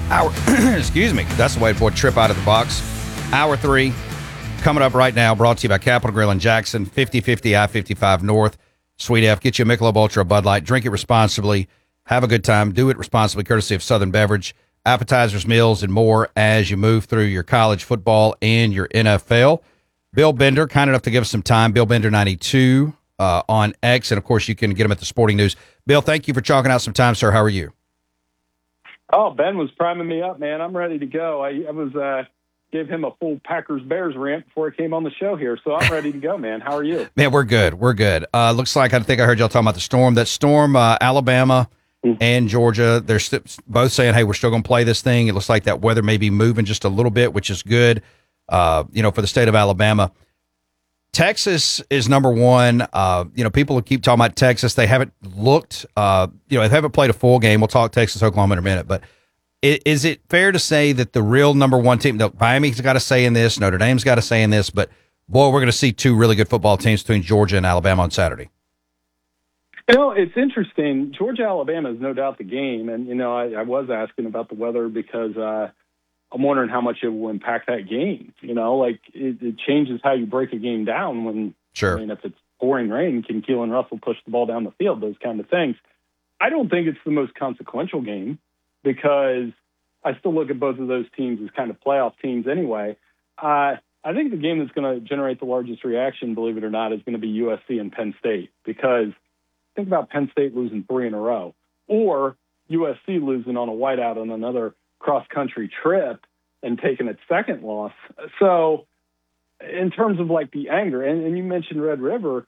Hour, excuse me. That's the way to trip out of the box. Hour 3 coming up right now, brought to you by Capital Grill in Jackson, 5050 I-55 North. Sweet F, get you a Michelob Ultra, Bud Light. Drink it responsibly. Have a good time. Do it responsibly, courtesy of Southern Beverage. Appetizers, meals, and more as you move through your college football and your NFL. Bill Bender, kind enough to give us some time. Bill Bender 92 on X, and of course you can get him at the Sporting News. Bill, thank you for chalking out some time, sir. How are you? Oh, Ben was priming me up, man. I'm ready to go. I was gave him a full Packers-Bears rant before I came on the show here, so I'm ready to go, man. How are you? Man, we're good. We're good. Looks like I think I heard y'all talking about the storm. That storm, Alabama and Georgia, they're both saying, hey, we're still going to play this thing. It looks like that weather may be moving just a little bit, which is good, for the state of Alabama. Texas is number one. People keep talking about Texas. They haven't looked, they haven't played a full game. We'll talk Texas, Oklahoma in a minute. But is it fair to say that the real number one team, Miami's got a say in this, Notre Dame's got a say in this, but boy, we're going to see two really good football teams between Georgia and Alabama on Saturday. It's interesting. Georgia-Alabama is no doubt the game. And, I was asking about the weather because I'm wondering how much it will impact that game. It changes how you break a game down when, sure. If it's pouring rain, can Keelan Russell push the ball down the field, those kind of things. I don't think it's the most consequential game because I still look at both of those teams as kind of playoff teams anyway. I think the game that's going to generate the largest reaction, believe it or not, is going to be USC and Penn State because think about Penn State losing 3 in a row or USC losing on a whiteout on another cross-country trip and taking its second loss. So in terms of the anger, and you mentioned Red River,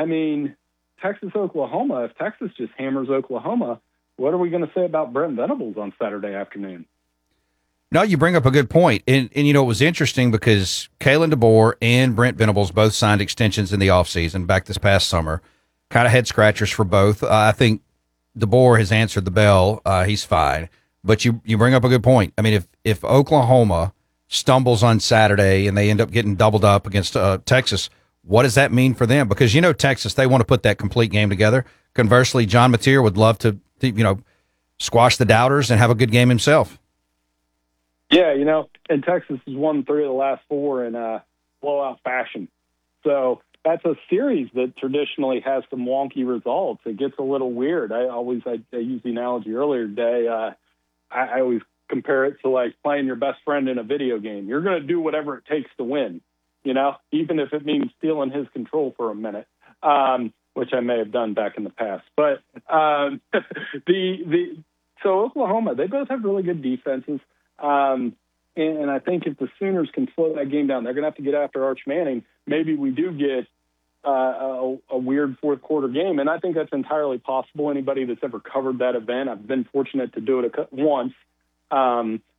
Texas, Oklahoma, if Texas just hammers Oklahoma, what are we going to say about Brent Venables on Saturday afternoon? No, you bring up a good point. And it was interesting because Kalen DeBoer and Brent Venables both signed extensions in the offseason back this past summer. Kind of head scratchers for both. I think DeBoer has answered the bell. He's fine. But you bring up a good point. If Oklahoma stumbles on Saturday and they end up getting doubled up against Texas, what does that mean for them? Because, Texas, they want to put that complete game together. Conversely, John Mateer would love to squash the doubters and have a good game himself. Yeah, and Texas has won 3 of the last 4 in blowout fashion. So that's a series that traditionally has some wonky results. It gets a little weird. I used the analogy earlier today. I always compare it to playing your best friend in a video game. You're going to do whatever it takes to win, even if it means stealing his control for a minute, which I may have done back in the past. But so Oklahoma, they both have really good defenses. And I think if the Sooners can slow that game down, they're going to have to get after Arch Manning. Maybe we do get a weird fourth quarter game, and I think that's entirely possible. Anybody that's ever covered that event, I've been fortunate to do it once.